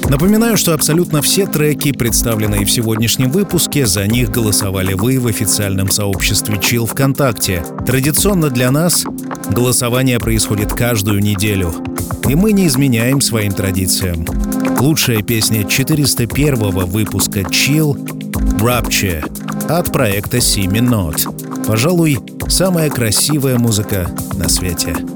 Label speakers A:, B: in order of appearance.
A: Напоминаю, что абсолютно все треки, представленные в сегодняшнем выпуске, за них голосовали вы в официальном сообществе Chill ВКонтакте. Традиционно для нас голосование происходит каждую неделю, и мы не изменяем своим традициям. Лучшая песня 401-го выпуска Chill — Rapture от проекта See Me Not. Пожалуй, самая красивая музыка на свете.